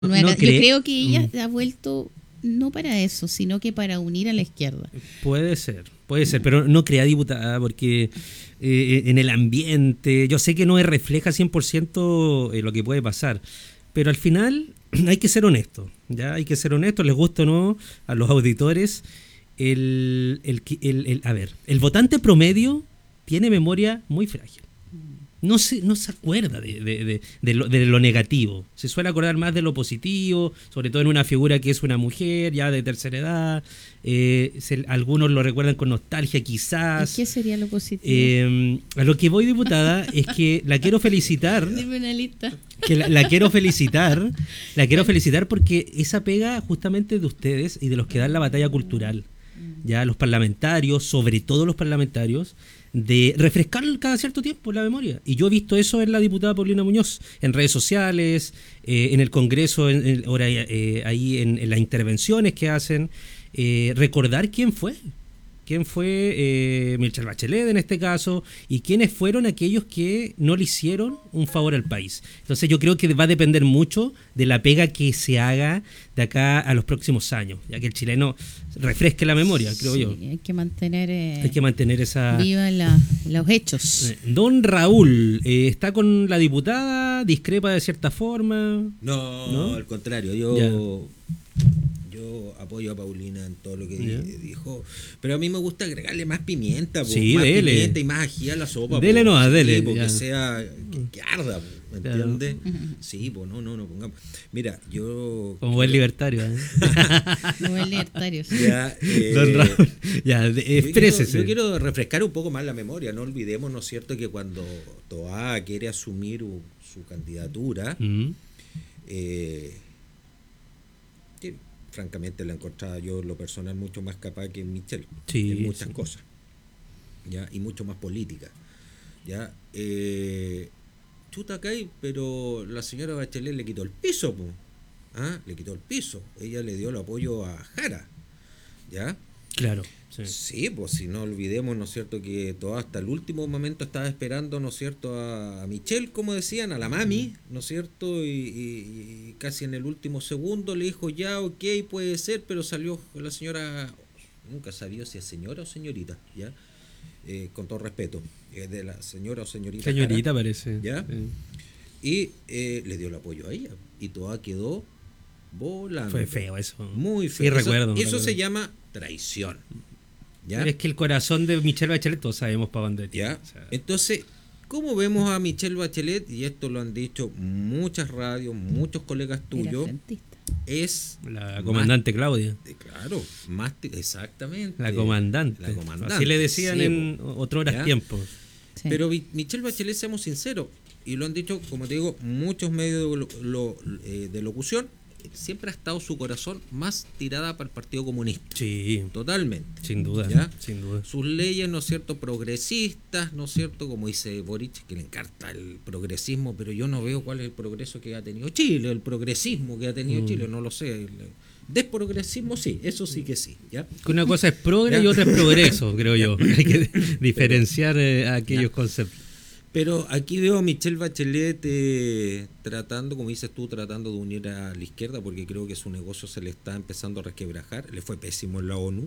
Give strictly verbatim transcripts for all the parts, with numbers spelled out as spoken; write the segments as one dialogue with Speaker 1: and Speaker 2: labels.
Speaker 1: No era-
Speaker 2: no
Speaker 1: yo
Speaker 2: cree-
Speaker 1: creo que ella
Speaker 2: Mm.
Speaker 1: ha vuelto no para eso, sino que para unir a la izquierda.
Speaker 2: Puede ser, puede ser, pero no crea diputada porque eh, en el ambiente, yo sé que no refleja cien por ciento eh, lo que puede pasar, pero al final hay que ser honesto, ya hay que ser honesto, les gusta o no a los auditores, el, el, el- el- a ver, el votante promedio tiene memoria muy frágil. No se, no se acuerda de, de- de- de lo, de lo negativo. Se suele acordar más de lo positivo, sobre todo en una figura que es una mujer ya de tercera edad. Eh, se- algunos lo recuerdan con nostalgia,
Speaker 1: ¿Y
Speaker 2: quizás.
Speaker 1: qué sería lo positivo?
Speaker 2: Eh, a lo que voy, diputada, es que la quiero felicitar.
Speaker 1: Dime una lista.
Speaker 2: Que la, la quiero felicitar. La quiero felicitar porque esa pega justamente de ustedes y de los que dan la batalla cultural. Ya los parlamentarios, sobre todo los parlamentarios, de refrescar cada cierto tiempo la memoria. Y yo he visto eso en la diputada Paulina Muñoz, en redes sociales, eh, en el Congreso, en, en- ahora, eh, ahí en, en las intervenciones que hacen, eh, recordar quién fue. ¿Quién fue eh, Michelle Bachelet en este caso? ¿Y quiénes fueron aquellos que no le hicieron un favor al país? Entonces yo creo que va a depender mucho de la pega que se haga de acá a los próximos años, ya que el chileno refresque la memoria, creo
Speaker 1: Sí,
Speaker 2: yo.
Speaker 1: hay que mantener eh,
Speaker 2: Hay que mantener esa...
Speaker 1: viva la- los hechos.
Speaker 2: Eh, Don Raúl, eh, ¿está con la diputada? ¿Discrepa de cierta forma?
Speaker 3: No,
Speaker 2: ¿No?
Speaker 3: al contrario, yo
Speaker 2: Ya.
Speaker 3: yo apoyo a Paulina en todo lo que
Speaker 2: Ya.
Speaker 3: di- dijo, pero a mí me gusta agregarle más pimienta, po,
Speaker 2: Sí,
Speaker 3: más
Speaker 2: dele.
Speaker 3: pimienta y más ají a la sopa.
Speaker 2: Dele
Speaker 3: po.
Speaker 2: nomás,
Speaker 3: Sí,
Speaker 2: dele,
Speaker 3: po,
Speaker 2: ya.
Speaker 3: que sea que, que arda, po, ¿me
Speaker 2: Claro.
Speaker 3: entiendes? Sí, pues no, no, no pongamos. Mira, yo
Speaker 2: Como buen libertario. ¿eh?
Speaker 1: No es libertario. sí.
Speaker 3: ya, eh,
Speaker 2: Don Raúl, ya, de-
Speaker 3: Yo quiero,
Speaker 2: exprésese.
Speaker 3: yo quiero refrescar un poco más la memoria. No olvidemos, ¿no es cierto?, que cuando Toá quiere asumir u- su candidatura,
Speaker 2: Mm.
Speaker 3: eh, que francamente la encontraba yo en lo personal mucho más capaz que Michelle
Speaker 2: Sí,
Speaker 3: en muchas
Speaker 2: sí.
Speaker 3: cosas, ¿ya? Y mucho más política, ¿ya? Eh, chuta acá, pero la señora Bachelet le quitó el piso, po. ¿Ah? Le quitó el piso. Ella le dio el apoyo a Jara, ¿ya?
Speaker 2: Claro. Sí.
Speaker 3: Sí, pues si no olvidemos, ¿no es cierto?, que todo hasta el último momento estaba esperando, ¿no es cierto?, a, a Michelle, como decían, a la mami, ¿no es cierto?, y, y- y casi en el último segundo le dijo, ya, ok, puede ser, pero salió la señora, nunca sabía si es señora o señorita, ¿ya? Eh, con todo respeto, eh, de la señora o señorita.
Speaker 2: Señorita
Speaker 3: Jara,
Speaker 2: parece.
Speaker 3: ¿Ya?
Speaker 2: Sí.
Speaker 3: y eh, le dio el apoyo a ella, y toda quedó volando.
Speaker 2: Fue feo eso.
Speaker 3: Muy
Speaker 2: Sí,
Speaker 3: feo. Eso-
Speaker 2: recuerdo.
Speaker 3: Eso,
Speaker 2: recuerdo.
Speaker 3: se llama traición. ¿Ya?
Speaker 2: Pero es que el corazón de Michelle Bachelet todos sabemos para dónde
Speaker 3: ¿Ya?
Speaker 2: o sea,
Speaker 3: Entonces, ¿cómo vemos a Michelle Bachelet? Y esto lo han dicho muchas radios, muchos colegas
Speaker 1: Era
Speaker 3: tuyos.
Speaker 1: frentista.
Speaker 3: Es
Speaker 2: la comandante Claudia.
Speaker 3: más, claro, más te- exactamente.
Speaker 2: La comandante.
Speaker 3: La comandante.
Speaker 2: Así le decían
Speaker 3: sí,
Speaker 2: en
Speaker 3: po.
Speaker 2: otros horas
Speaker 3: ¿Ya?
Speaker 2: tiempos.
Speaker 1: Sí.
Speaker 3: Pero Vi- Michelle Bachelet, seamos sinceros, y lo han dicho, como te digo, muchos medios de, lo- lo- eh, de locución, siempre ha estado su corazón más tirada para el Partido Comunista.
Speaker 2: Sí,
Speaker 3: Totalmente.
Speaker 2: sin duda.
Speaker 3: ¿Ya?
Speaker 2: Sin duda.
Speaker 3: Sus leyes, ¿no es cierto?, progresistas, ¿no es cierto?, como dice Boric, que le encanta el progresismo, pero yo no veo cuál es el progreso que ha tenido Chile, el progresismo que ha tenido
Speaker 2: Mm.
Speaker 3: Chile, no lo sé. El desprogresismo sí, eso sí que sí, ¿ya?
Speaker 2: Que una cosa es progre y
Speaker 3: Ya.
Speaker 2: otra es progreso, creo yo. Hay que diferenciar eh, aquellos conceptos.
Speaker 3: Pero aquí veo a Michelle Bachelet eh, tratando, como dices tú, tratando de unir a la izquierda, porque creo que su negocio se le está empezando a resquebrajar, le fue pésimo en la ONU.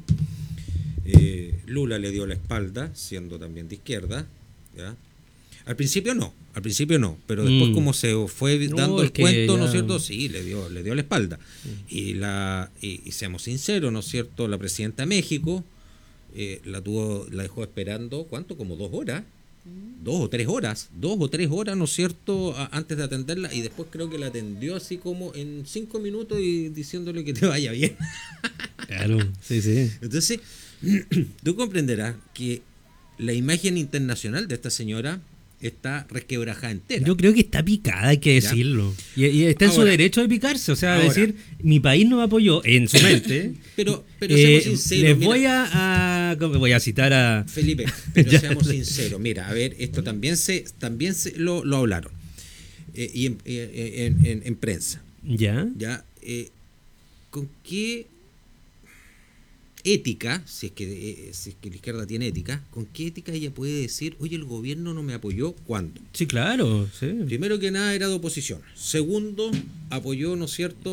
Speaker 3: Eh, Lula le dio la espalda, siendo también de izquierda, ¿ya? Al principio no, al principio no, pero después
Speaker 2: Mm.
Speaker 3: como se fue
Speaker 2: No,
Speaker 3: dando
Speaker 2: es
Speaker 3: el
Speaker 2: que
Speaker 3: cuento,
Speaker 2: ya-
Speaker 3: ¿no es cierto? Sí, le dio, le dio la espalda. Y la y, y seamos sinceros, ¿no es cierto? La presidenta de México eh, la tuvo, la dejó esperando, ¿cuánto? Como dos horas, dos o tres horas, dos o tres horas, ¿no es cierto? A- antes de atenderla, y después creo que la atendió así como en cinco minutos y diciéndole que te vaya bien.
Speaker 2: Claro, sí, sí.
Speaker 3: Entonces, tú comprenderás que la imagen internacional de esta señora está resquebrajada entera.
Speaker 2: Yo creo que está picada, hay que
Speaker 3: ¿Ya?
Speaker 2: decirlo. Y, y está en su
Speaker 3: Ahora-
Speaker 2: derecho de picarse, o sea,
Speaker 3: ahora-
Speaker 2: decir, mi país no me apoyó en su mente.
Speaker 3: Pero, pero
Speaker 2: Eh,
Speaker 3: seamos sinceros.
Speaker 2: les
Speaker 3: mira,
Speaker 2: voy a, a- ¿cómo voy a citar a...
Speaker 3: Felipe, pero
Speaker 2: Ya.
Speaker 3: seamos sinceros. Mira, a ver, esto también se también se lo, lo hablaron. Eh, y en, eh, en- en- en prensa.
Speaker 2: ¿Ya?
Speaker 3: ¿Ya? Eh, ¿Con qué ética, si es que eh, si es que la izquierda tiene ética, ¿con qué ética ella puede decir, oye, el gobierno no me apoyó? ¿Cuándo?
Speaker 2: Sí, claro, sí.
Speaker 3: Primero que nada era de oposición. Segundo, apoyó, ¿no es cierto?,